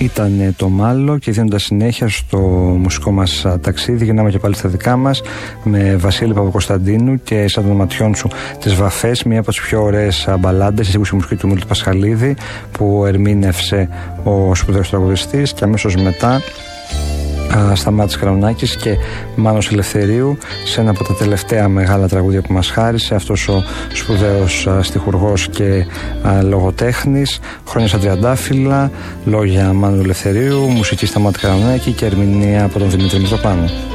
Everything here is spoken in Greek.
ήταν το Μάλλο, και δίνοντας συνέχεια στο μουσικό μας ταξίδι, γυρνάμε και πάλι στα δικά μας με Βασίλη Παπακοσταντίνου και Σαν των ματιών σου τις βαφές, μία από τις πιο ωραίες μπαλάντες, η σύγκουση μουσική του Μίλτου Πασχαλίδη, που ερμήνευσε ο σπουδαίος τραγουδιστής, και αμέσως μετά Σταμάτης Καραουνάκης και Μάνος Ελευθερίου σε ένα από τα τελευταία μεγάλα τραγούδια που μας χάρισε αυτός ο σπουδαίος στιχουργός και λογοτέχνης. Χρόνια στα Τριαντάφυλλα, λόγια Μάνου Ελευθερίου, μουσική Σταμάτη Καραουνάκη και ερμηνεία από τον Δημήτρη Μητροπάνο.